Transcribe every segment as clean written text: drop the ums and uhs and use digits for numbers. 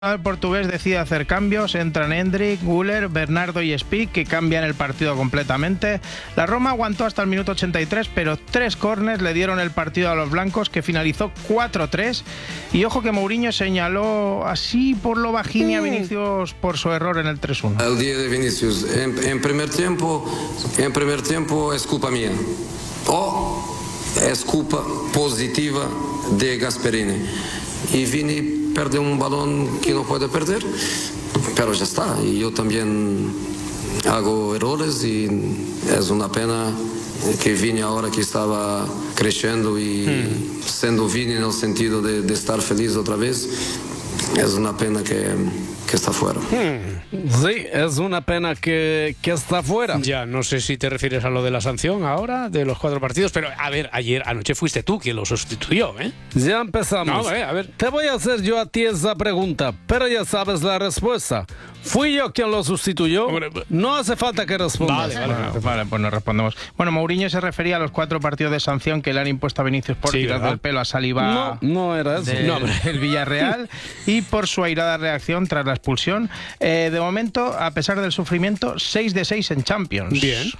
El portugués decide hacer cambios, entran Endrick, Güler, Bernardo y Spick, que cambian el partido completamente. La Roma aguantó hasta el minuto 83, pero 3 córners le dieron el partido a los blancos, que finalizó 4-3. Y ojo que Mourinho señaló así por lo bajín a Vinicius por su error en el 3-1. El día de Vinicius, en primer tiempo es culpa mía. O es culpa positiva de Gasperini. Y Vini pierde un balón que no puede perder, pero ya está. Y yo también hago errores y es una pena que Vini ahora que estaba creciendo y siendo Vini en el sentido de estar feliz otra vez, es una pena que está fuera. Sí, es una pena que está fuera. Ya, no sé si te refieres a lo de la sanción ahora, de los 4 partidos, pero a ver, anoche fuiste tú quien lo sustituyó, ¿eh? Ya empezamos. No, a ver. Te voy a hacer yo a ti esa pregunta, pero ya sabes la respuesta. ¿Fui yo quien lo sustituyó? No hace falta que respondas. Vale, pues no respondemos. Bueno, Mourinho se refería a los 4 partidos de sanción que le han impuesto a Vinicius por tirar del pelo a Saliba. No era eso. El Villarreal y por su airada reacción tras la expulsión. De momento, a pesar del sufrimiento, 6 de 6 en Champions. Bien.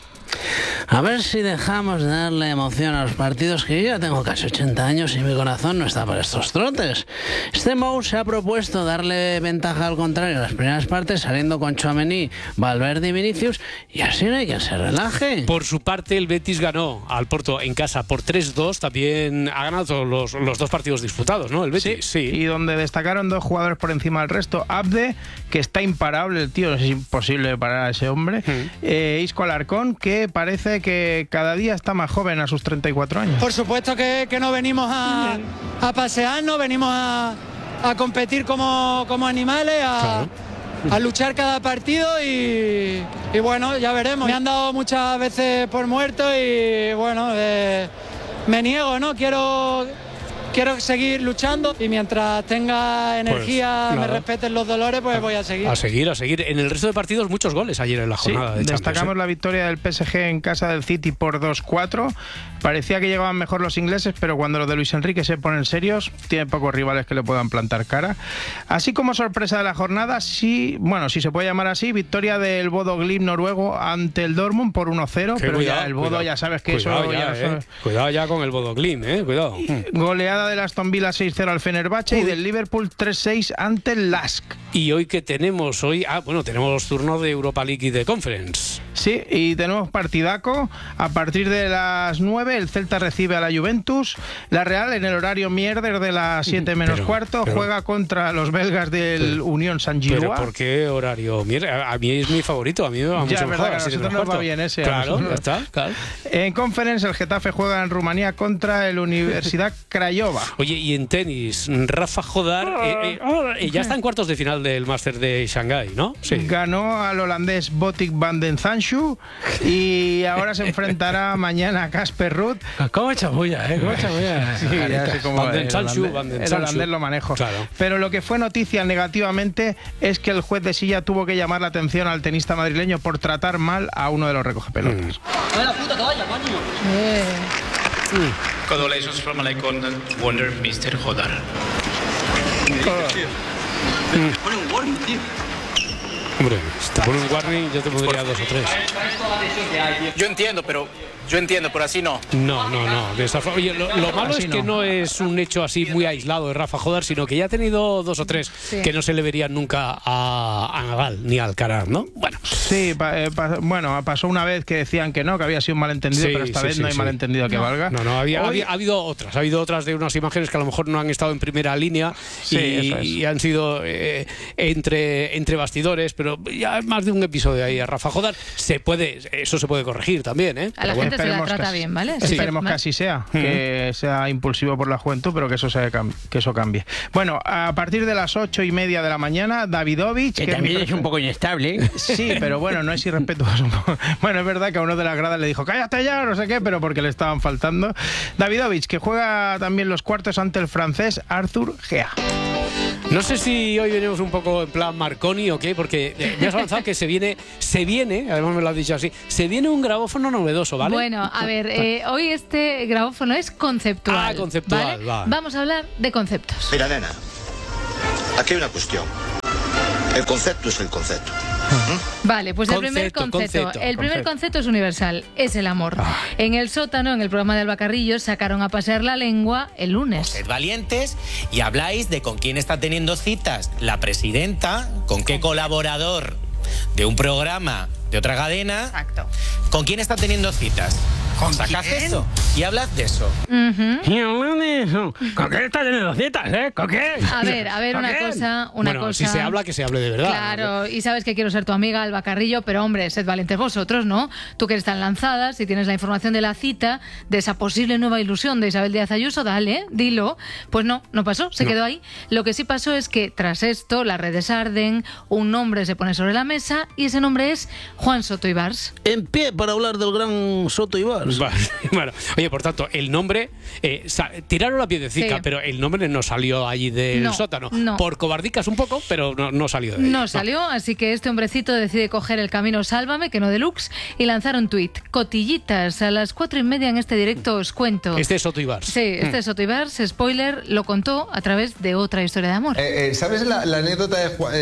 A ver si dejamos de darle emoción a los partidos, que yo ya tengo casi 80 años y mi corazón no está para estos trotes. Este Mou se ha propuesto darle ventaja al contrario en las primeras partes, saliendo con Tchouaméni, Valverde y Vinicius, y así no hay quien se relaje. Por su parte, el Betis ganó al Porto en casa por 3-2. También ha ganado los 2 partidos disputados, ¿no? El Betis, sí. Y donde destacaron 2 jugadores por encima del resto. Abde, que está imparable, el tío, es imposible parar a ese hombre. Isco Alarcón, que parece que cada día está más joven a sus 34 años. Por supuesto que no venimos a pasearnos, venimos a competir como animales, a luchar cada partido y bueno, ya veremos. Me han dado muchas veces por muerto y bueno, me niego, ¿no? Quiero seguir luchando y mientras tenga energía, me respeten los dolores, pues voy a seguir. A seguir. En el resto de partidos, muchos goles ayer en la jornada de Champions. Destacamos la victoria del PSG en casa del City por 2-4. Parecía que llegaban mejor los ingleses, pero cuando los de Luis Enrique se ponen serios, tiene pocos rivales que le puedan plantar cara. Así como sorpresa de la jornada, si se puede llamar así, victoria del Bodo Glimt noruego ante el Dortmund por 1-0, pero cuidado, ya el Bodo ya sabes que Cuidado ya con el Bodo Glimt, cuidado. Goleada del Aston Villa 6-0 al Fenerbahce y del Liverpool 3-6 ante el Lask. ¿Y hoy qué tenemos? Tenemos turno de Europa League y de Conference. Sí, y tenemos partidaco. A partir de las 9 el Celta recibe a la Juventus. La Real, en el horario mierder de las 7 menos cuarto, juega contra los belgas del Unión Saint-Gilloise. ¿Pero por qué horario mierder? A mí es mi favorito, a mí me va mucho mejor. A nosotros nos va bien ese. Claro, ya está. Claro. En Conference el Getafe juega en Rumanía contra el Universidad Craiova. Oye, y en tenis, Rafa Jodar ya está en cuartos de final del Máster de Shanghái, ¿no? Sí. Ganó al holandés Botic van den Zandschu y ahora se enfrentará mañana a Casper Ruud. ¿Cómo chamulla, ¿Cómo chamulla? Sí, ya sé cómo Van den Zandschu. El holandés lo manejo. Claro. Pero lo que fue noticia negativamente es que el juez de silla tuvo que llamar la atención al tenista madrileño por tratar mal a uno de los recogepelotas. ¡A ver la puta toalla, coño! Congratulations from Alaikon Wonder Mr. Jodar. Pone un warning, tío. Hombre, si te pone un warning, yo te pondría 2 o 3. Yo entiendo, pero así no. No. Oye, lo malo es que no es un hecho así muy aislado de Rafa Jodar, sino que ya ha tenido 2 o 3 que no se le verían nunca a Nadal ni a Alcaraz, ¿no? Bueno. Sí, pasó una vez que decían que no, que había sido un malentendido, pero esta vez no hay malentendido que valga. No, ha habido otras de unas imágenes que a lo mejor no han estado en primera línea y han sido entre bastidores, pero ya más de un episodio ahí a Rafa Jodar. Eso se puede corregir también, ¿eh? A la gente se la trata bien, ¿vale? Esperemos que así sea, que sea impulsivo por la juventud, pero que eso cambie. Bueno, a partir de las 8:30 de la mañana, Davidovich... Que también es un poco inestable. Sí, pero bueno, no es irrespetuoso. Bueno, es verdad que a uno de las gradas le dijo cállate ya, no sé qué, pero porque le estaban faltando. Davidovich, que juega también los cuartos ante el francés Arthur Gea. No sé si hoy venimos un poco en plan Marconi o qué, porque me has avanzado que se viene, además me lo has dicho así, se viene un grabófono novedoso, ¿vale? Bueno, a ver, hoy este grabófono es conceptual. Ah, conceptual, ¿vale? va. Vamos a hablar de conceptos. Mira, nena, aquí hay una cuestión. El concepto es el concepto. Vale, pues el primer concepto es universal, es el amor. En el sótano, en el programa de Alba Carrillo, sacaron a pasear la lengua el lunes. Sed valientes y habláis de con quién está teniendo citas la presidenta, con qué colaborador de un programa de otra cadena. Exacto. ¿Con quién está teniendo citas? Sacad eso y hablad de eso. Y hablad de eso. ¿Con qué está teniendo citas, ¿Con qué? A ver, una cosa. Si se habla, que se hable de verdad. Claro, y sabes que quiero ser tu amiga, Alba Carrillo, pero hombre, sed valientes vosotros, ¿no? Tú que eres tan lanzada, si tienes la información de la cita, de esa posible nueva ilusión de Isabel Díaz Ayuso, dale, dilo. Pues no pasó, se quedó ahí. Lo que sí pasó es que tras esto, las redes arden, un nombre se pone sobre la mesa y ese nombre es Juan Soto Ibars. En pie para hablar del gran Soto Ibars. Bueno, oye, por tanto, el nombre, tiraron la piedecica, Sí. pero el nombre no salió allí del sótano. No. Por cobardicas un poco, pero no salió de ahí. No salió, así que este hombrecito decide coger el camino Sálvame, que no deluxe, y lanzar un tuit. Cotillitas, a las 4:30 en este directo os cuento. Este es Soto Ibars. Sí, este es Soto Ibars, spoiler, lo contó a través de otra historia de amor. ¿Sabes la anécdota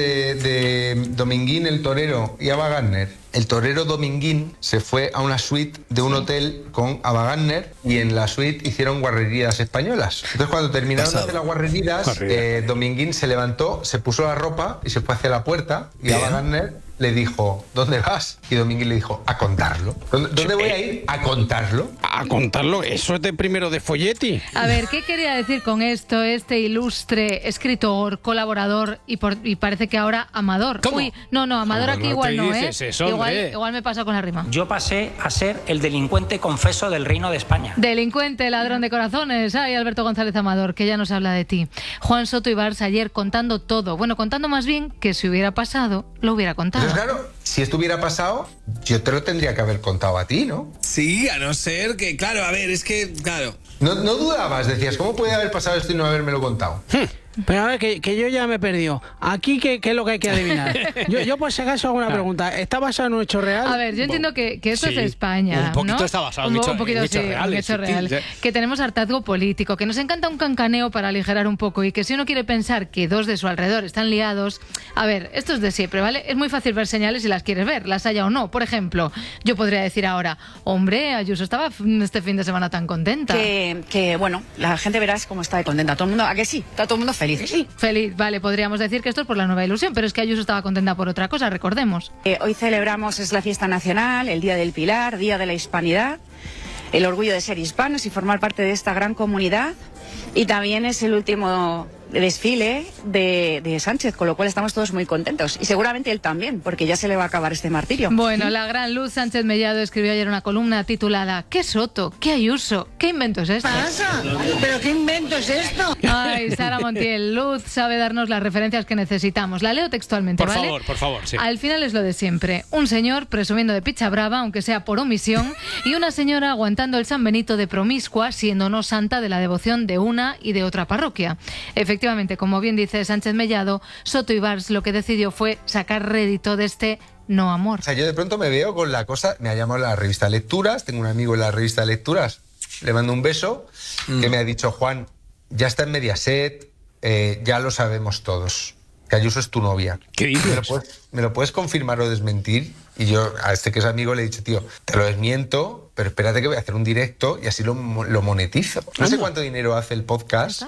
de Dominguín el torero y Ava Gardner? El torero Dominguín se fue a una suite de un hotel con Ava Gardner y en la suite hicieron guarrerías españolas. Entonces cuando terminaron de hacer las guarrerías, Dominguín se levantó, se puso la ropa y se fue hacia la puerta y Ava Gardner le dijo, ¿dónde vas? Y Dominguín le dijo, a contarlo. ¿Dónde voy a ir? A contarlo. ¿A contarlo? Eso es de primero de folletti. A ver, ¿qué quería decir con esto este ilustre escritor, colaborador y parece que ahora amador? ¿Cómo? Uy, no, amador aquí no igual te no, dices eso, igual me pasa con la rima. Yo pasé a ser el delincuente confeso del Reino de España. Delincuente, ladrón de corazones. Ay, Alberto González Amador, que ya nos habla de ti. Juan Soto Ibars ayer contando todo. Bueno, contando más bien que si hubiera pasado, lo hubiera contado. Entonces, claro, si esto hubiera pasado, yo te lo tendría que haber contado a ti, ¿no? Sí, a no ser que, claro, a ver, es que, claro. No dudabas, decías, ¿cómo puede haber pasado esto y no habérmelo contado? Pero a ver, que yo ya me he perdido. Aquí, ¿qué es lo que hay que adivinar? Yo por si acaso hago una pregunta. ¿Está basado en un hecho real? A ver, yo entiendo que esto es España, un poquito ¿no? está basado en hechos reales. Hecho real. Que tenemos hartazgo político, que nos encanta un cancaneo para aligerar un poco y que si uno quiere pensar que dos de su alrededor están liados... A ver, esto es de siempre, ¿vale? Es muy fácil ver señales si las quieres ver, las haya o no. Por ejemplo, yo podría decir ahora, hombre, Ayuso estaba este fin de semana tan contenta. Que bueno, la gente verás cómo está de contenta. Todo el mundo, ¿a que sí? Está todo el mundo feliz. Sí, feliz, vale, podríamos decir que esto es por la nueva ilusión, pero es que Ayuso estaba contenta por otra cosa, recordemos. Hoy celebramos, es la fiesta nacional, el Día del Pilar, Día de la Hispanidad, el orgullo de ser hispanos y formar parte de esta gran comunidad, y también es el último desfile de Sánchez, con lo cual estamos todos muy contentos. Y seguramente él también, porque ya se le va a acabar este martirio. Bueno, la gran Luz Sánchez Mellado escribió ayer una columna titulada ¿Qué Soto? ¿Qué Ayuso? ¿Qué invento es esto? ¿Qué pasa? ¿Pero qué invento es esto? Ay, Sara Montiel, Luz sabe darnos las referencias que necesitamos. La leo textualmente, ¿vale? Por favor, sí. Al final es lo de siempre. Un señor presumiendo de picha brava, aunque sea por omisión, y una señora aguantando el San Benito de promiscua, siendo no santa de la devoción de una y de otra parroquia. Efectivamente, como bien dice Sánchez Mellado, Soto Ibars lo que decidió fue sacar rédito de este no amor. O sea, yo de pronto me veo con la cosa, me ha llamado la revista Lecturas, tengo un amigo en la revista Lecturas, le mando un beso, que me ha dicho, Juan, ya está en Mediaset, ya lo sabemos todos, que Ayuso es tu novia. ¿Qué dices? ¿Me lo puedes confirmar o desmentir? Y yo a este que es amigo le he dicho, tío, te lo desmiento, pero espérate que voy a hacer un directo y así lo monetizo. No sé cuánto dinero hace el podcast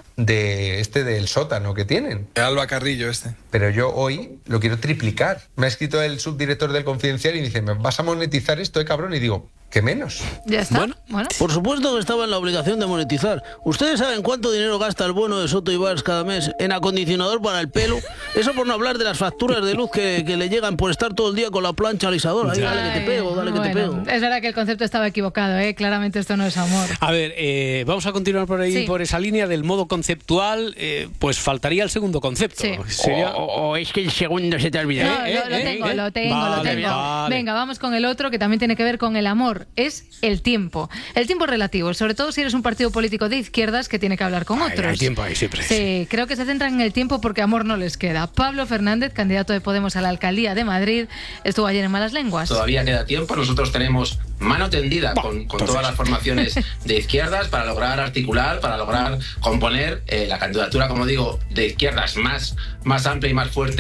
del sótano que tienen. Alba Carrillo este. Pero yo hoy lo quiero triplicar. Me ha escrito el subdirector del Confidencial y me dice, ¿me vas a monetizar esto, cabrón? Y digo, ¿qué menos? Ya está. Bueno. Por supuesto que estaba en la obligación de monetizar. ¿Ustedes saben cuánto dinero gasta el bueno de Soto Ibars cada mes en acondicionador para el pelo? Eso por no hablar de las facturas de luz que le llegan por estar todo el día con la plancha alisadora. Ahí, dale que te pego, dale que te pego. Es verdad que el concepto estaba equivocado, ¿eh? Claramente esto no es amor. A ver, vamos a continuar por ahí, por esa línea del modo conceptual. Pues faltaría el segundo concepto. Sí. Sería... O es que el segundo se te ha olvidado. No, lo tengo. Vale. Venga, vamos con el otro que también tiene que ver con el amor. Es el tiempo. El tiempo relativo, sobre todo si eres un partido político de izquierdas que tiene que hablar con otros. El tiempo ahí siempre. Sí, creo que se centran en el tiempo porque amor no les queda. Pablo Fernández, candidato de Podemos a la alcaldía de Madrid, estuvo ayer en Malas Lenguas. Todavía queda tiempo. Nosotros tenemos mano tendida con todas las formaciones de izquierdas para lograr articular, para lograr componer la candidatura, como digo, de izquierdas más amplia y más fuerte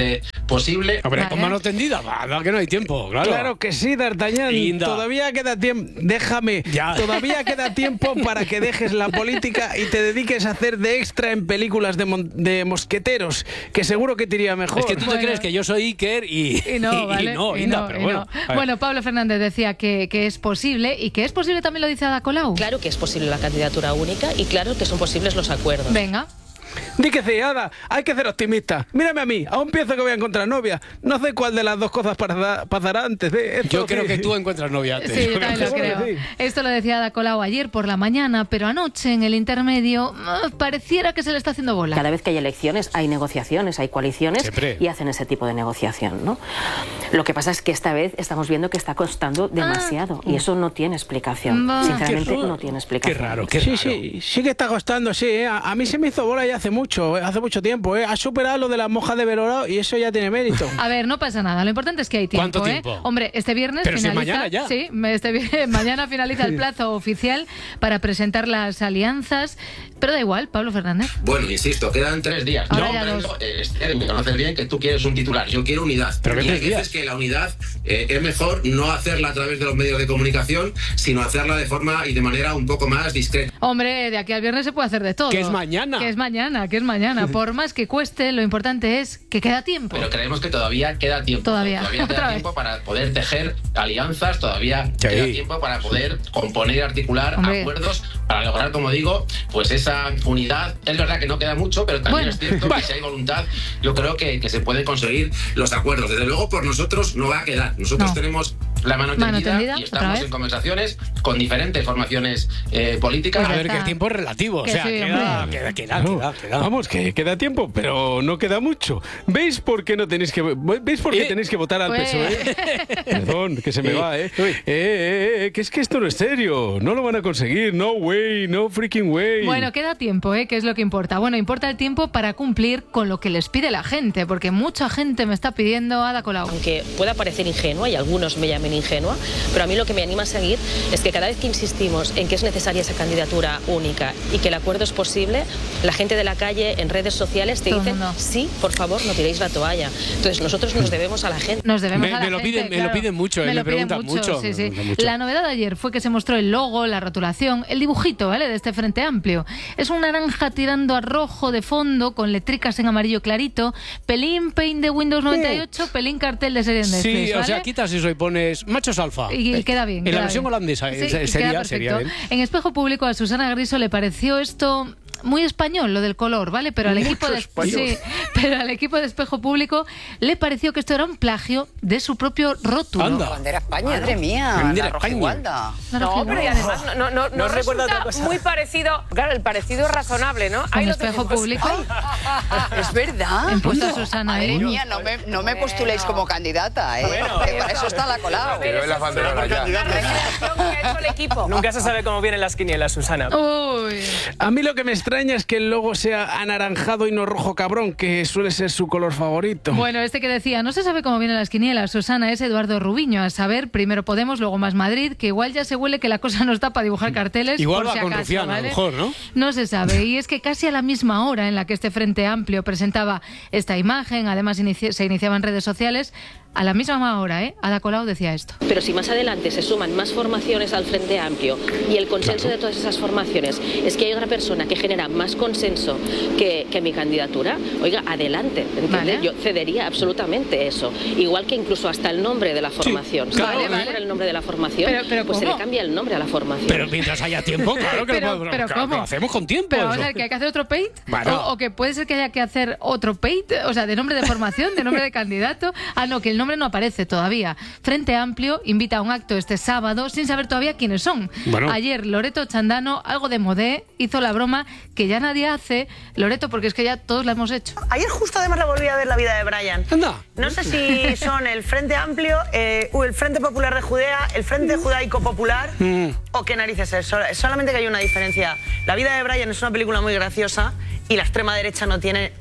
posible. Hombre, con mano tendida, va, que no hay tiempo, claro. Claro que sí, D'Artagnan. Todavía queda tiempo. Déjame. Ya. Todavía queda tiempo para que dejes la política y te dediques a hacer de extra en películas de mosqueteros, que seguro que te iría mejor. Es que tú te crees que yo soy Iker y no, ¿vale? pero bueno. Bueno, Pablo Fernández decía que es posible, y que es posible también lo dice Ada Colau. Claro que es posible la candidatura única y claro que son posibles los acuerdos. Venga. Di que sí, Ada, hay que ser optimista. Mírame a mí, aún pienso que voy a encontrar novia. No sé cuál de las dos cosas pasará antes de esto. Yo creo que tú encuentras novia antes. Sí, yo también lo creo. Sí. Esto lo decía Ada Colau ayer por la mañana, pero anoche en el intermedio pareciera que se le está haciendo bola. Cada vez que hay elecciones hay negociaciones, hay coaliciones y hacen ese tipo de negociación, ¿no? Lo que pasa es que esta vez estamos viendo que está costando demasiado y eso no tiene explicación. Sinceramente no tiene explicación. Qué raro, qué raro. Sí que está costando, sí. A mí se me hizo bola ya hace mucho tiempo. Ha superado lo de las mojas de Belorado y eso ya tiene mérito. A ver, no pasa nada. Lo importante es que hay tiempo. ¿Cuánto tiempo? Hombre, este viernes pero finaliza. Si mañana ya. Sí, mañana finaliza el plazo oficial para presentar las alianzas. Pero da igual, Pablo Fernández. Bueno, insisto, quedan 3 días. Esther, me conoces bien que tú quieres un titular. Yo quiero unidad. Pero y hay veces que la unidad es mejor no hacerla a través de los medios de comunicación, sino hacerla de forma y de manera un poco más discreta. Hombre, de aquí al viernes se puede hacer de todo. Que es mañana. Que es mañana. Por más que cueste, lo importante es que queda tiempo. Pero creemos que todavía queda tiempo. Todavía queda tiempo para poder tejer alianzas, todavía queda tiempo para poder componer y articular acuerdos para lograr, como digo, pues esa unidad. Es verdad que no queda mucho, pero también es cierto que si hay voluntad, yo creo que se pueden conseguir los acuerdos. Desde luego, por nosotros no va a quedar. Nosotros tenemos la mano tendida y estamos en conversaciones con diferentes formaciones políticas. A ver, que el tiempo es relativo. Que o sea, queda. Vamos, que queda tiempo, pero no queda mucho. ¿Veis por qué tenéis que votar al PSOE? Perdón, que se me va, que es que esto no es serio. No lo van a conseguir. No way, no freaking way. Bueno, queda tiempo, que es lo que importa. Bueno, importa el tiempo para cumplir con lo que les pide la gente, porque mucha gente me está pidiendo Ada Colau. Aunque pueda parecer ingenua y algunos me llamen ingenua, pero a mí lo que me anima a seguir es que cada vez que insistimos en que es necesaria esa candidatura única y que el acuerdo es posible, la gente de la calle, en redes sociales, te dicen, sí, por favor, no tiréis la toalla. Entonces nosotros nos debemos a la gente. Nos debemos a la gente, me lo piden mucho, me preguntan mucho. Sí. La novedad de ayer fue que se mostró el logo, la rotulación, el dibujito, ¿vale?, de este Frente Amplio. Es un naranja tirando a rojo de fondo, con letricas en amarillo clarito, pelín paint de Windows 98, pelín cartel de serie de Netflix, Sí, ¿vale? O sea, quitas eso y pones machos alfa. Y queda bien. En la versión holandesa sería bien. En Espejo Público a Susana Griso le pareció esto muy español, lo del color, ¿vale? Pero al equipo de Espejo Público le pareció que esto era un plagio de su propio rótulo. Anda. Bandera España, madre mía, la rojigualda. No, pero y además no resulta muy parecido. Claro, el parecido es razonable, ¿no? ¿En Espejo Público? Es verdad. En puesto a Susana, madre mía, no me postuléis como candidata, porque para eso está la Colau. Pero la bandera ya. El equipo. Nunca se sabe cómo vienen las quinielas, Susana. Uy. A mí lo que me extraña es que el logo sea anaranjado y no rojo cabrón, que suele ser su color favorito. Bueno, este que decía, no se sabe cómo vienen las quinielas, Susana, es Eduardo Rubiño. A saber, primero Podemos, luego Más Madrid, que igual ya se huele que la cosa no está para dibujar carteles. Igual por va si con acaso, Rufián, ¿vale? a lo mejor, ¿no? No se sabe. Y es que casi a la misma hora en la que este Frente Amplio presentaba esta imagen, además se iniciaba en redes sociales, a la misma hora, Ada Colau decía esto. Pero si más adelante se suman más formaciones al Frente Amplio y el consenso de todas esas formaciones es que hay otra persona que genera más consenso que mi candidatura, oiga, adelante, ¿entiendes? Vale. Yo cedería absolutamente eso. Igual que incluso hasta el nombre de la formación. Sí, claro, vale. El nombre de la formación, pero pues se le cambia el nombre a la formación. Pero mientras haya tiempo, claro que lo hacemos con tiempo. Pero, o sea, que hay que hacer otro paint, o que puede ser que haya que hacer otro paint, o sea, de nombre de formación, de nombre de candidato. No, que el nombre no aparece todavía. Frente Amplio invita a un acto este sábado sin saber todavía quiénes son. Bueno. Ayer Loreto Chandano, algo de modé, hizo la broma que ya nadie hace, Loreto, porque es que ya todos la hemos hecho. Ayer justo además la volví a ver la vida de Brian. Anda. No sé si son el Frente Amplio, el Frente Popular de Judea, el Frente Judaico Popular o qué narices es. Solamente que hay una diferencia. La vida de Brian es una película muy graciosa y la extrema derecha no tiene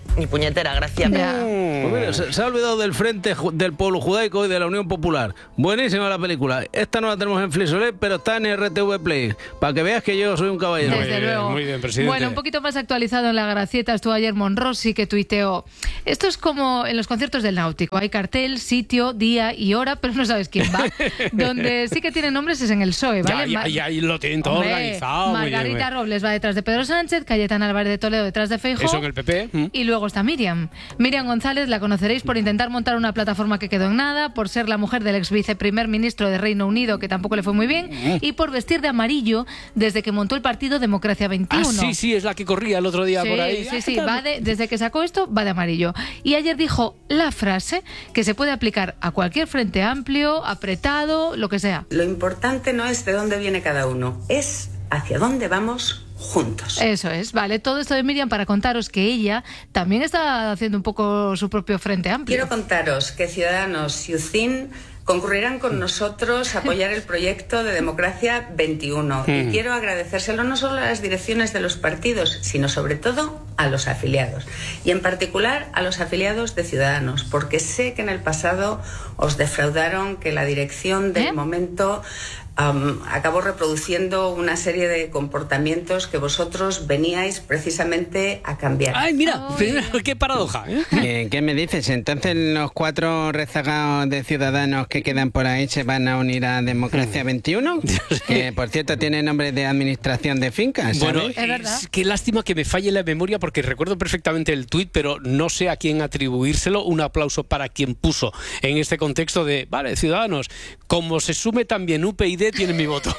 ni puñetera gracia. Pues mira, se ha olvidado del Frente del Pueblo Judaico y de la Unión Popular. Buenísima la película. Esta no la tenemos en Flisolé, pero está en RTV Play. Para que veas que yo soy un caballero. Desde luego. Muy bien, presidente. Bueno, un poquito más actualizado en la Gracieta estuvo ayer Monrosi, que tuiteó: esto es como en los conciertos del Náutico. Hay cartel, sitio, día y hora, pero no sabes quién va. Donde sí que tiene nombres es en el PSOE, ¿vale? Ya lo tienen todo organizado. Margarita Robles va detrás de Pedro Sánchez, Cayetana Álvarez de Toledo detrás de Feijóo. Eso en el PP. Y luego está Miriam González, la conoceréis por intentar montar una plataforma que quedó en nada, por ser la mujer del ex viceprimer ministro de Reino Unido, que tampoco le fue muy bien, y por vestir de amarillo desde que montó el partido Democracia 21. Sí, es la que corría el otro día por ahí. Sí, desde que sacó esto va de amarillo. Y ayer dijo la frase que se puede aplicar a cualquier frente amplio, apretado, lo que sea. Lo importante no es de dónde viene cada uno, es hacia dónde vamos juntos. Eso es, vale. Todo esto de Miriam para contaros que ella también está haciendo un poco su propio frente amplio. Quiero contaros que Ciudadanos y UCIN concurrirán con nosotros a apoyar el proyecto de Democracia 21. Y quiero agradecérselo no solo a las direcciones de los partidos, sino sobre todo a los afiliados. Y en particular a los afiliados de Ciudadanos, porque sé que en el pasado os defraudaron, que la dirección del momento acabó reproduciendo una serie de comportamientos que vosotros veníais precisamente a cambiar. ¡Ay, mira! ¡Qué paradoja! ¿Qué me dices? Entonces los 4 rezagados de Ciudadanos que quedan por ahí se van a unir a Democracia 21, que por cierto tiene nombre de administración de fincas, ¿sabes? Bueno, es verdad. Qué lástima que me falle la memoria, porque recuerdo perfectamente el tuit, pero no sé a quién atribuírselo. Un aplauso para quien puso en este contexto de, vale, Ciudadanos, como se sume también UPyD, tiene mi voto.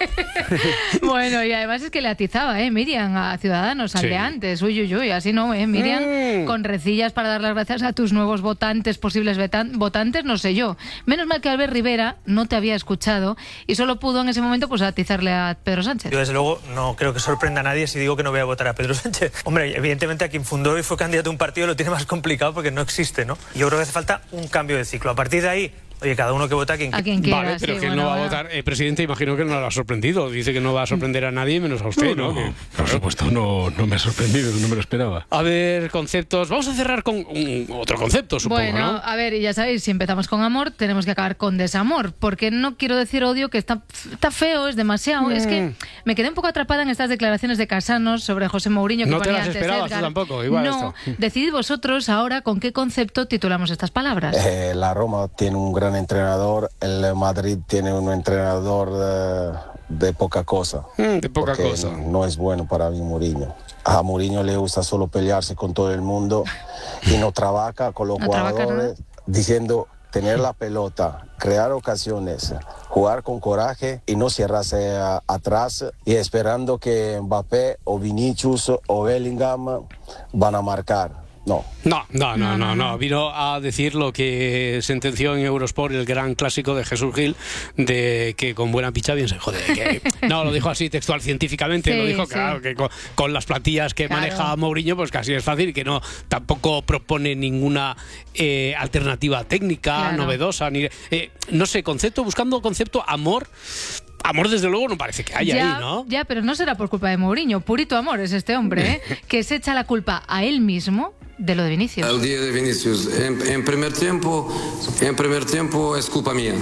Bueno, y además es que le atizaba, Miriam, a Ciudadanos, al de antes. Uy, así no, Miriam, con recillas para dar las gracias a tus nuevos votantes, posibles votantes, no sé yo. Menos mal que Albert Rivera no te había escuchado y solo pudo en ese momento pues atizarle a Pedro Sánchez. Yo desde luego no creo que sorprenda a nadie si digo que no voy a votar a Pedro Sánchez. Hombre, evidentemente a quien fundó y fue candidato a un partido lo tiene más complicado porque no existe, ¿no? Yo creo que hace falta un cambio de ciclo. A partir de ahí, oye, cada uno que vota a quien quiera. Vale, pero que no va a votar. Presidente, imagino que no lo ha sorprendido. Dice que no va a sorprender a nadie, menos a usted, ¿no? Por supuesto, no me ha sorprendido, no me lo esperaba. A ver, conceptos. Vamos a cerrar con otro concepto, supongo, bueno, ¿no? A ver, ya sabéis, si empezamos con amor, tenemos que acabar con desamor, porque no quiero decir odio, que está feo, es demasiado. Es que me quedé un poco atrapada en estas declaraciones de Casanos sobre José Mourinho, que no ponía te las antes esperabas Edgar. tú tampoco, igual No, esto. decidid vosotros ahora con qué concepto titulamos estas palabras. La Roma tiene un gran entrenador, el Madrid tiene un entrenador de poca cosa. De poca cosa. No es bueno para mí Mourinho. A Mourinho le gusta solo pelearse con todo el mundo y no trabaja con los jugadores, diciendo tener la pelota, crear ocasiones, jugar con coraje y no cerrarse atrás y esperando que Mbappé o Vinicius o Bellingham van a marcar. No. Vino a decir lo que sentenció en Eurosport el gran clásico de Jesús Gil, de que con buena picha bien se jode. No, lo dijo así textual, científicamente. Lo dijo, claro, que con las plantillas que maneja Mourinho, pues casi es fácil, que no tampoco propone ninguna alternativa técnica novedosa. No sé, buscando concepto, amor. Amor, desde luego, no parece que haya ahí, ¿no? Ya, pero no será por culpa de Mourinho. Purito amor es este hombre, que se echa la culpa a él mismo de lo de Vinicius. El día de Vinicius, en primer tiempo es culpa mía.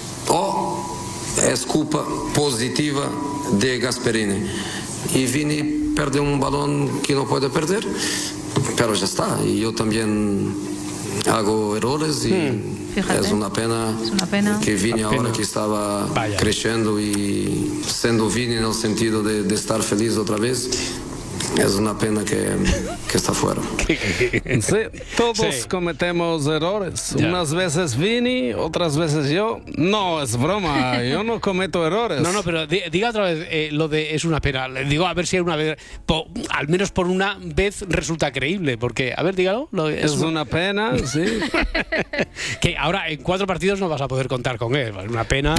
O es culpa positiva de Gasperini. Y Vini pierde un balón que no puede perder, pero ya está. Y yo también hago errores y es una pena que Vini ahora que estaba creciendo y siendo Vini en el sentido de estar feliz otra vez, es una pena que está fuera. Sí, todos cometemos errores. Unas veces Vini, otras veces yo. No, es broma, yo no cometo errores. No, pero diga otra vez lo de es una pena. Digo, a ver si una vez, al menos por una vez resulta creíble, porque, a ver, dígalo. Es una pena, sí. Que ahora en 4 partidos no vas a poder contar con él. Es una pena.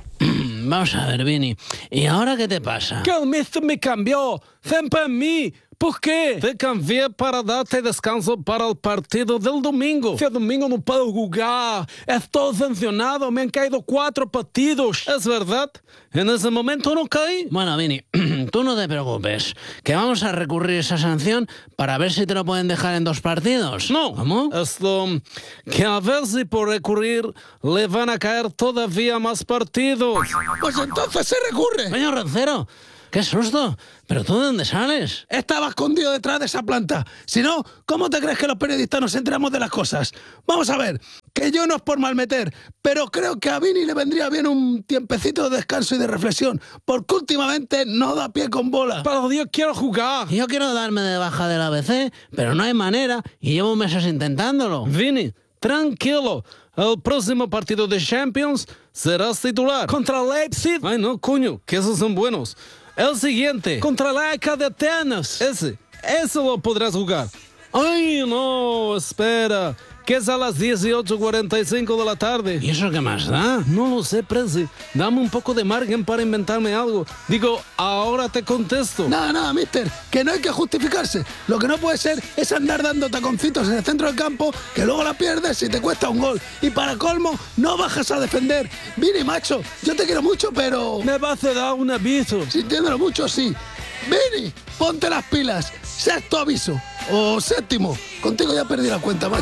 Vamos a ver, Vini, ¿y ahora qué te pasa? Que el mister me cambió, siempre en mí. ¿Por qué? Te cambié para darte descanso para el partido del domingo. Si el domingo no puedo jugar, estoy sancionado, me han caído 4 partidos. ¿Es verdad? En ese momento no caí. Bueno, Vini, tú no te preocupes, que vamos a recurrir esa sanción para ver si te lo pueden dejar en 2 partidos. No. ¿Cómo? Esto, que a ver si por recurrir le van a caer todavía más partidos. Pues entonces se recurre. Señor Roncero, qué susto. ¿Pero tú de dónde sales? Estaba escondido detrás de esa planta. Si no, ¿cómo te crees que los periodistas nos enteramos de las cosas? Vamos a ver, que yo no es por malmeter, pero creo que a Vini le vendría bien un tiempecito de descanso y de reflexión, porque últimamente no da pie con bola. Pero yo quiero jugar. Yo quiero darme de baja del ABC, pero no hay manera y llevo meses intentándolo. Vini, tranquilo. El próximo partido de Champions serás titular. ¿Contra Leipzig? Ay, no, coño, que esos son buenos. El siguiente. Contra la ECA de Atenas. Ese lo podrás jugar. Ay, no, espera. Que es a las 18:45 de la tarde. ¿Y eso qué más da? No lo sé, Prezi. Dame un poco de margen para inventarme algo. Digo, ahora te contesto. Nada, mister, que no hay que justificarse. Lo que no puede ser es andar dando taconcitos en el centro del campo, que luego la pierdes y te cuesta un gol. Y para colmo, no bajas a defender. Vini, macho, yo te quiero mucho, pero... Me vas a dar un aviso. Sintiéndolo mucho, sí. Vini, ponte las pilas. 6º aviso. O 7º. Contigo ya perdí la cuenta, macho.